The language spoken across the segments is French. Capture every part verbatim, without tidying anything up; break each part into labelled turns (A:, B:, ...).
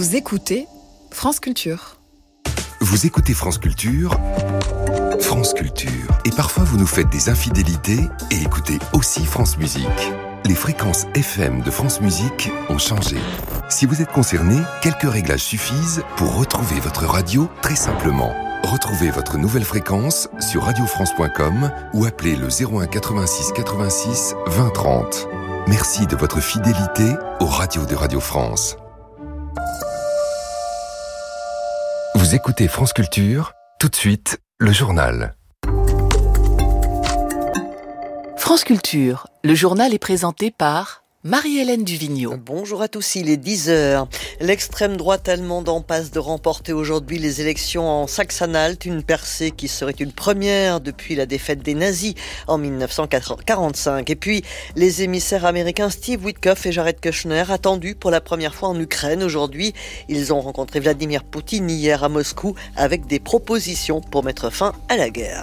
A: Vous écoutez France Culture.
B: Vous écoutez France Culture, France Culture. Et parfois vous nous faites des infidélités et écoutez aussi France Musique. Les fréquences F M de France Musique ont changé. Si vous êtes concerné, quelques réglages suffisent pour retrouver votre radio très simplement. Retrouvez votre nouvelle fréquence sur radio france point com ou appelez le zéro un quatre-vingt-six quatre-vingt-six vingt trente. Merci de votre fidélité aux radios de Radio France. Vous écoutez France Culture, tout de suite, le journal.
C: France Culture, le journal est présenté par Marie-Hélène Duvigneau.
D: Bonjour à tous, il est dix heures. L'extrême droite allemande en passe de remporter aujourd'hui les élections en Saxe-Anhalt, une percée qui serait une première depuis la défaite des nazis en dix-neuf cent quarante-cinq. Et puis, les émissaires américains Steve Witkoff et Jared Kushner attendus pour la première fois en Ukraine aujourd'hui. Ils ont rencontré Vladimir Poutine hier à Moscou avec des propositions pour mettre fin à la guerre.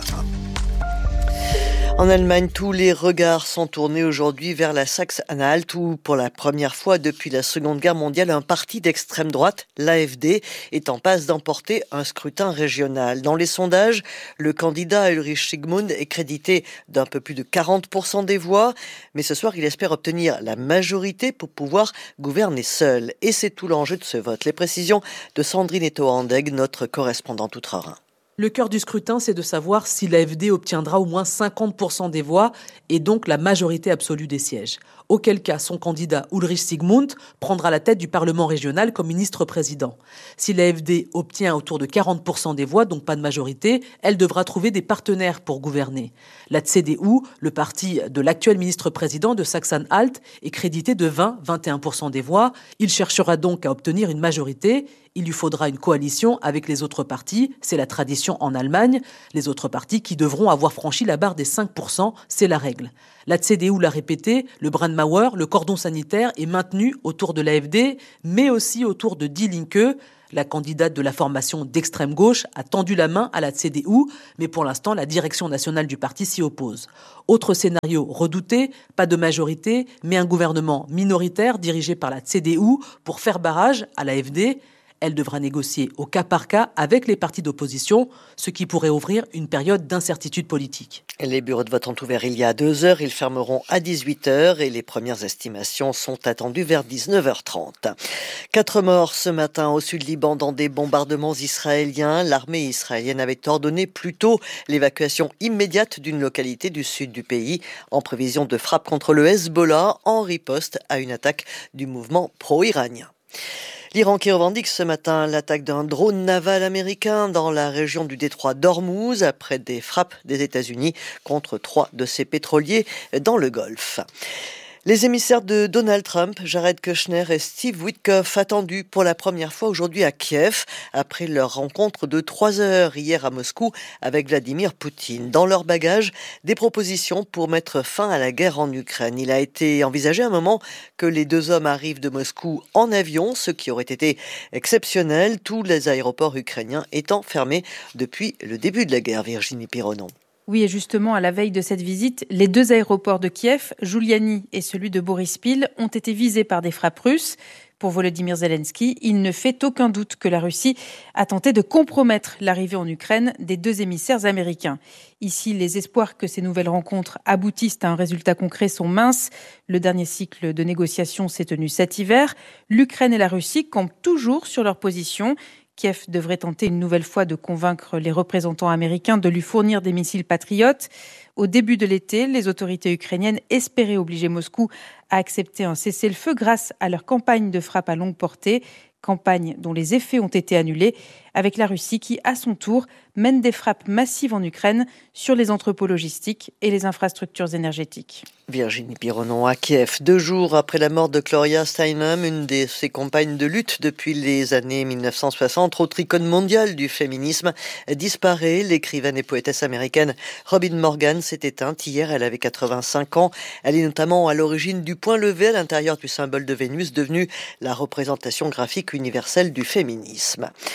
D: En Allemagne, tous les regards sont tournés aujourd'hui vers la Saxe-Anhalt où, pour la première fois depuis la Seconde Guerre mondiale, un parti d'extrême droite, l'A F D, est en passe d'emporter un scrutin régional. Dans les sondages, le candidat Ulrich Sigmund est crédité d'un peu plus de quarante pour cent des voix, mais ce soir, il espère obtenir la majorité pour pouvoir gouverner seul. Et c'est tout l'enjeu de ce vote. Les précisions de Sandrine Eto-Handeg, notre correspondante outre-Rhin.
E: Le cœur du scrutin, c'est de savoir si l'A F D obtiendra au moins cinquante pour cent des voix et donc la majorité absolue des sièges. Auquel cas, son candidat Ulrich Sigmund prendra la tête du Parlement régional comme ministre-président. Si l'A F D obtient autour de quarante pour cent des voix, donc pas de majorité, elle devra trouver des partenaires pour gouverner. La C D U, le parti de l'actuel ministre-président de Saxe-Anhalt, est crédité de vingt à vingt et un pour cent des voix. Il cherchera donc à obtenir une majorité. Il lui faudra une coalition avec les autres partis, c'est la tradition en Allemagne. Les autres partis qui devront avoir franchi la barre des cinq pour cent, c'est la règle. La C D U l'a répété, le Brandmauer, le cordon sanitaire, est maintenu autour de l'A F D, mais aussi autour de Die Linke. La candidate de la formation d'extrême gauche a tendu la main à la C D U, mais pour l'instant, la direction nationale du parti s'y oppose. Autre scénario redouté, pas de majorité, mais un gouvernement minoritaire dirigé par la C D U pour faire barrage à l'A F D. Elle devra négocier au cas par cas avec les partis d'opposition, ce qui pourrait ouvrir une période d'incertitude politique.
D: Les bureaux de vote ont ouvert il y a deux heures, ils fermeront à dix-huit heures et les premières estimations sont attendues vers dix-neuf heures trente. Quatre morts ce matin au sud-Liban dans des bombardements israéliens. L'armée israélienne avait ordonné plus tôt l'évacuation immédiate d'une localité du sud du pays en prévision de frappes contre le Hezbollah en riposte à une attaque du mouvement pro-iranien. L'Iran qui revendique ce matin l'attaque d'un drone naval américain dans la région du détroit d'Ormuz après des frappes des États-Unis contre trois de ses pétroliers dans le Golfe. Les émissaires de Donald Trump, Jared Kushner et Steve Witkoff, attendus pour la première fois aujourd'hui à Kiev, après leur rencontre de trois heures hier à Moscou avec Vladimir Poutine. Dans leur bagage, des propositions pour mettre fin à la guerre en Ukraine. Il a été envisagé un moment que les deux hommes arrivent de Moscou en avion, ce qui aurait été exceptionnel, tous les aéroports ukrainiens étant fermés depuis le début de la guerre. Virginie Pironon.
F: Oui, et justement, à la veille de cette visite, les deux aéroports de Kiev, Juliani et celui de Borispil, ont été visés par des frappes russes. Pour Volodymyr Zelensky, il ne fait aucun doute que la Russie a tenté de compromettre l'arrivée en Ukraine des deux émissaires américains. Ici, les espoirs que ces nouvelles rencontres aboutissent à un résultat concret sont minces. Le dernier cycle de négociations s'est tenu cet hiver. L'Ukraine et la Russie campent toujours sur leur position. Kiev devrait tenter une nouvelle fois de convaincre les représentants américains de lui fournir des missiles patriotes. Au début de l'été, les autorités ukrainiennes espéraient obliger Moscou à accepter un cessez-le-feu grâce à leur campagne de frappe à longue portée, campagne dont les effets ont été annulés, avec la Russie qui, à son tour, mène des frappes massives en Ukraine sur les entrepôts logistiques et les infrastructures énergétiques.
D: Virginie Pironon à Kiev. Deux jours après la mort de Gloria Steinem, une de ses compagnes de lutte depuis les années dix-neuf cent soixante, autre icône mondiale du féminisme, disparaît. L'écrivaine et poétesse américaine Robin Morgan s'est éteinte hier, elle avait quatre-vingt-cinq ans. Elle est notamment à l'origine du point levé à l'intérieur du symbole de Vénus, devenu la représentation graphique universelle du féminisme.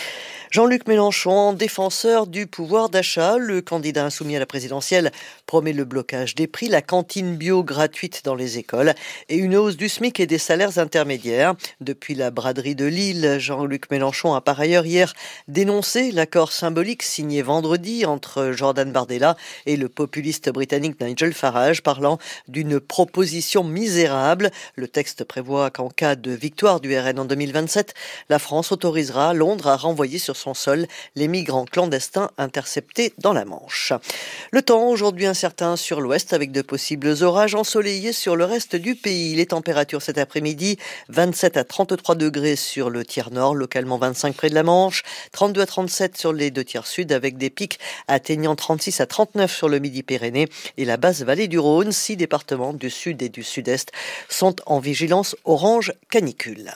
D: Jean-Luc Mélenchon, défenseur du pouvoir d'achat, le candidat insoumis à la présidentielle promet le blocage des prix, la cantine bio gratuite dans les écoles et une hausse du SMIC et des salaires intermédiaires. Depuis la braderie de Lille, Jean-Luc Mélenchon a par ailleurs hier dénoncé l'accord symbolique signé vendredi entre Jordan Bardella et le populiste britannique Nigel Farage, parlant d'une proposition misérable. Le texte prévoit qu'en cas de victoire du R N en deux mille vingt-sept, la France autorisera Londres à renvoyer sur son sol les migrants clandestins interceptés dans la Manche. Le temps aujourd'hui incertain sur l'ouest avec de possibles orages, ensoleillés sur le reste du pays. Les températures cet après-midi, vingt-sept à trente-trois degrés sur le tiers nord, localement vingt-cinq près de la Manche, trente-deux à trente-sept sur les deux tiers sud avec des pics atteignant trente-six à trente-neuf sur le Midi-Pyrénées et la basse vallée du Rhône. Six départements du sud et du sud-est sont en vigilance orange canicule.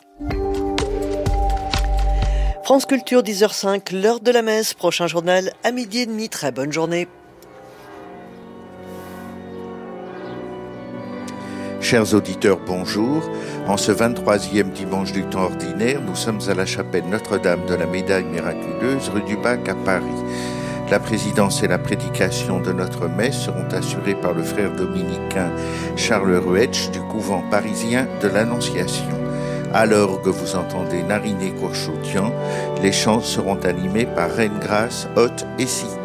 D: France Culture, dix heures cinq, l'heure de la messe. Prochain journal à midi et demi. Très bonne journée.
G: Chers auditeurs, bonjour. En ce vingt-troisième dimanche du temps ordinaire, nous sommes à la chapelle Notre-Dame de la Médaille miraculeuse, rue du Bac à Paris. La présidence et la prédication de notre messe seront assurées par le frère dominicain Charles Ruetsch du couvent parisien de l'Annonciation. À l'orgue, vous entendez Nariné Kourchoutian. Les chants seront animés par Reine Grâce, Hôte et Site.